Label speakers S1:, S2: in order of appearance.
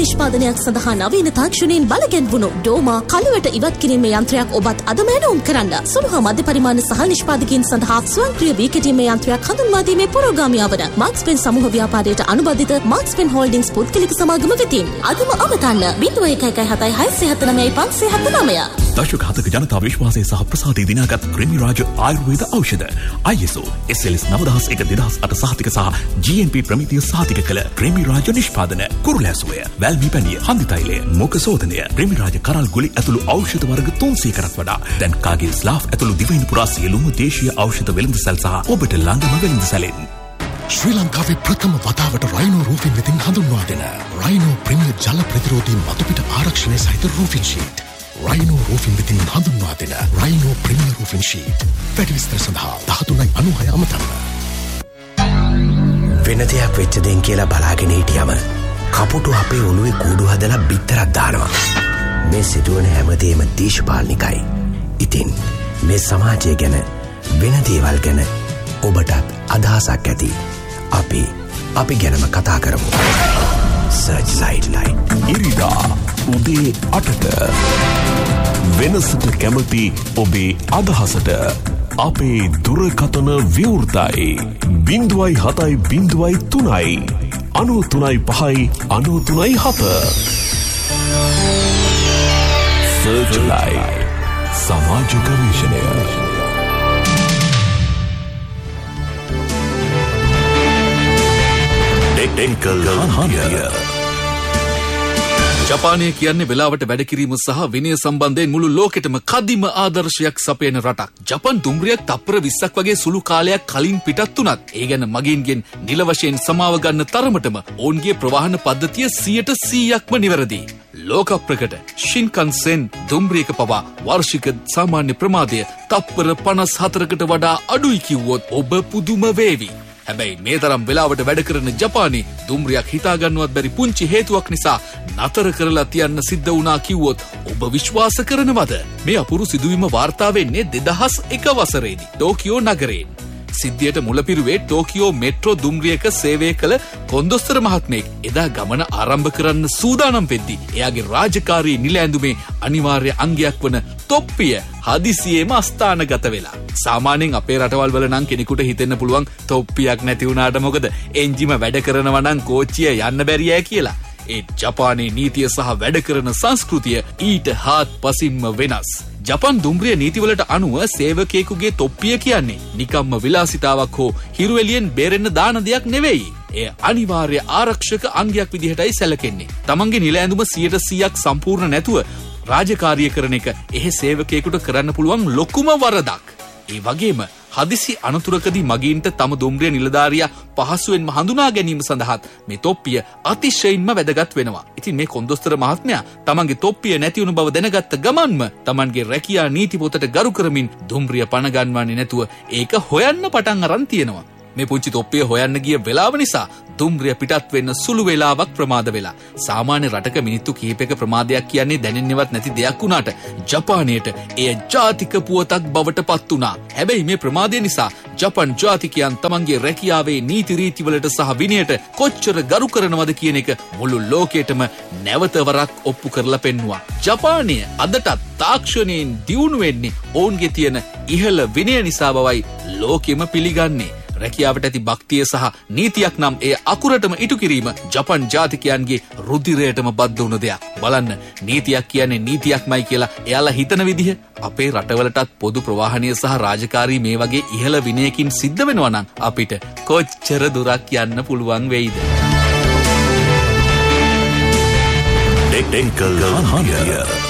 S1: නිෂ්පාදනයක් සඳහා නවීන තාක්ෂණයෙන් බලගැන්වුණු ඩෝමා කළුවට ඉවත් කිරීමේ යන්ත්‍රයක් ඔබත් අදම ඇනවුම් කරන්න. සුළු හා මධ්‍ය පරිමාණ සහ නිෂ්පාදකයන් සඳහා ස්වයංක්‍රීය වී කෙටීමේ යන්ත්‍රයක් හඳුන්වා දීමේ පුරෝගාමියා වන මාක්ස්පෙන් සමූහ ව්‍යාපාරයට අනුබද්ධිත මාක්ස්පෙන් හෝල්ඩින්ග්ස් පුද්ගලික සමාගම වෙතින් අදම අවතන්න 0117675579.
S2: දශක 7ක ජනතා විශ්වාසය සහ ප්‍රසාදය දිනාගත් ක්‍රිමි රාජ ආයුර්වේද ඖෂධ ISO SLS 9001 සහතික සහ GMP ප්‍රමිතිය සහතික කළ ක්‍රිමි රාජ නිෂ්පාදන කුරුලැසුවය වැල්මි පැණිය හන්දි තෛලය මුඛ සෝදනය ක්‍රිමි රාජ කරල් ගුලි ඇතුළු ඖෂධ වර්ග 300කටත් වඩා දැන් කාගිල් ස්ලාෆ් ඇතුළු දිවයින පුරා සියලුම දේශීය ඖෂධ වෙළඳසැල් සහ ඔබට ළඟම වෙළඳසැලෙන් ශ්‍රී ලංකාවේ ප්‍රථම වතාවට රයිනෝ රූෆින් වෙතින් හඳුන්වා දෙන රයිනෝ ප්‍රීමියර් ජල ප්‍රතිරෝධී මතුපිට ආරක්ෂණය සහිත රූෆින් ෂීට් රයිනෝ රූෆින් වෙතින් හඳුන්වා දෙන රයිනෝ ප්‍රීමියර් රූෆින් ෂීට් වැඩි විස්තර සඳහා 1396 අමතන්න.
S3: වෙන දෙයක් වෙච්ච දෙන් කියලා බලාගෙන හිටියම කපුටු අපේ ඔළුවේ කූඩු හදලා බිත්තරක් දානවා. මේ සිදුවන හැමදේම දේශපාලනිකයි. ඉතින් මේ සමාජය ගැන වෙන දේවල් ගැන ඔබටත් අදහසක් ඇති. අපි ගැනම කතා කරමු. සර්ච් ලයිට්
S2: ඉරිදා උදේ 8ට වෙනසට කැමති ඔබේ අදහසට අපේ දුරකථන විවෘතයි 0.7.3 93.5 සර්ච් ලයිට් සමාජ ගවේෂණය.
S4: ජපානය කියන්නේ වෙලාවට වැඩ කිරීම සහ විනය සම්බන්ධයෙන් මුළු ලෝකෙටම කදිම ආදර්ශයක් සපයන රටක්. ජපන් දුම්රියක් තප්පර 20ක් වගේ සුළු කාලයක් කලින් පිටත් වුණත් ඒ ගැන මගින්ගෙන් නිල වශයෙන් සමාව ගන්න තරමටම ඔවුන්ගේ ප්‍රවාහන පද්ධතිය 100%ක්ම නිවැරදි. ලෝක ප්‍රකට ශින්කන්සෙන් දුම්රියක පවා වාර්ෂික සාමාන්‍ය ප්‍රමාදය තප්පර 54කට වඩා අඩුයි කිව්වොත් ඔබ පුදුම වේවි. හැබැයි මේ තරම් වෙලාවට වැඩ කරන ජපානයේ දුම්රියක් හිතාගන්නවත් බැරි පුංචි හේතුවක් නිසා නතර කරලා තියන්න සිද්ධ වුණා කිව්වොත් ඔබ විශ්වාස කරනවද? මේ අපුරු සිදුවීම වාර්තා වෙන්නේ 2001 වසරේදී ටෝකියෝ නගරයෙන්. සිද්ධියට මුලපිරුවේ ටෝකියෝ මෙට්‍රෝ දුම්රියක සේවය කළ කොන්දොස්තර මහත්මයෙක් එදා ගමන ආරම්භ කරන්න සූදානම් වෙද්දී එයාගේ රාජකාරී නිල ඇඳුමේ අනිවාර්ය අංගයක් වන තොප්පිය හදිසියේම අස්ථානගත වෙලා. සාමාන්‍යයෙන් අපේ රටවල් වල නම් කෙනෙකුට හිතෙන්න පුළුවන් තොප්පියක් නැති වුණාට මොකද එන්ජිම වැඩ කරනවා නම් කෝච්චිය යන්න බැරියයි කියලා. ඒ ජපානයේ නීතිය සහ වැඩ කරන සංස්කෘතිය ඊට හාත්පසින්ම වෙනස්. ජපන් දුම්රිය නීතිවලට අනුව සේවකයෙකුගේ තොප්පිය කියන්නේ නිකම්ම විලාසිතාවක් හෝ හිරුවෙලියෙන් බේරෙන්න දාන දෙයක් නෙවෙයි. එය අනිවාර්ය ආරක්ෂක අංගයක් විදිහටයි සැලකෙන්නේ. තමන්ගේ නිල ඇඳුම 100%ක් සම්පූර්ණ නැතුව රාජකාරිය කරන එක එහෙ සේවකයෙකුට කරන්න පුළුවන් ලොකුම වරදක්. ඒ වගේම හදිසි අනතුරකදී මගීන්ට තම දුම්රිය නිලධාරියා පහසුවෙන්ම හඳුනා ගැනීම සඳහාත් මේ තොප්පිය අතිශයින්ම වැදගත් වෙනවා. ඉතින් මේ කොන්දොස්තර මහත්මයා තමන්ගේ තොප්පිය නැති වුණු බව දැනගත්ත ගමන්ම තමන්ගේ රැකියා නීති පොතට ගරු කරමින් දුම්රිය පණ ගන්වන්නේ නැතුව ඒක හොයන්න පටන් අරන් තියෙනවා. මේ පුංචි තොප්පිය හොයන්න ගිය වෙලාව නිසා දුම්රිය පිටත් වෙන්න සුළු වේලාවක් ප්‍රමාද වෙලා. සාමාන්‍ය රටක මිනිත්තු කිහිපයක ප්‍රමාදයක් කියන්නේ දැනෙන්නවත් නැති දෙයක් වුණාට ජපානයේට එය ජාතික පුවතක් බවට පත් වුණා. හැබැයි මේ ප්‍රමාදය නිසා ජපන් ජාතිකයන් තමන්ගේ රැකියාවේ නීති රීතිවලට සහ විනයට කොච්චර ගරු කරනවද කියන එක මුළු ලෝකෙටම නැවත වරක් ඔප්පු කරලා පෙන්නුවා. ජපානය අදටත් තාක්ෂණයෙන් දියුණු වෙන්නේ ඔවුන්ගේ තියෙන ඉහළ විනය නිසා බවයි ලෝකෙම පිළිගන්නේ. රැකියාවට ඇති භක්තිය සහ නීතියක් නම් එය අකුරටම ඉටු කිරීම ජපන් ජාතිකයන්ගේ රුධිරයටම බද්ධ වුණ දෙයක්. බලන්න නීතියක් කියන්නේ නීතියක්මයි කියලා එයාලා හිතන විදිහ අපේ රටවලටත් පොදු ප්‍රවාහනය සහ රාජකාරී මේ වගේ ඉහළ විනයකින් සිද්ධ වෙනවා නම් අපිට කොච්චර දුරක් යන්න පුළුවන් වෙයිද?
S2: ටෙක්නිකල් හානිය